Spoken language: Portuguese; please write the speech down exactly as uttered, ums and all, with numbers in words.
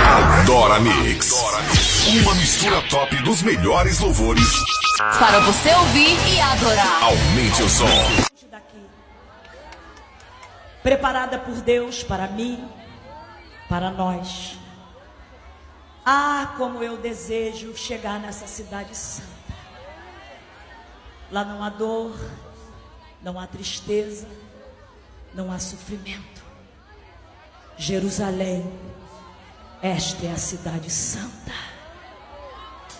Adora Mix. Uma mistura top dos melhores louvores. Para você ouvir e adorar. Aumente o som. Preparada por Deus para mim, para nós. Ah, como eu desejo chegar nessa cidade santa. Lá não há dor, não há tristeza, não há sofrimento. Jerusalém, esta é a cidade santa.